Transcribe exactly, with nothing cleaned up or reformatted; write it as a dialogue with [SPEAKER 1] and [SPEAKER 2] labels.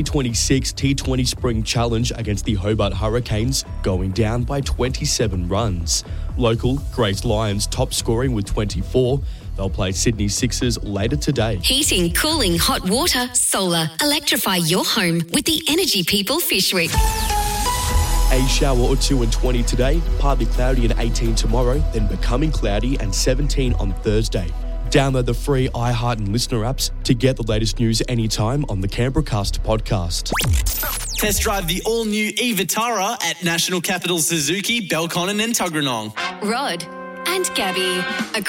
[SPEAKER 1] twenty-six T twenty Spring Challenge against the Hobart Hurricanes, going down by twenty-seven runs. Local, Grace Lions top scoring with twenty-four. They'll play Sydney Sixers later today.
[SPEAKER 2] Heating, cooling, hot water, solar. Electrify your home with the Energy People Fish Week.
[SPEAKER 1] A shower or two and twenty today, partly cloudy and eighteen tomorrow, then becoming cloudy and seventeen on Thursday. Download the free iHeart and Listener apps to get the latest news anytime on the Canberracast podcast.
[SPEAKER 3] Test drive the all-new e-Vitara at National Capital Suzuki, Belconnen and Tuggeranong.
[SPEAKER 2] Rod and Gabby.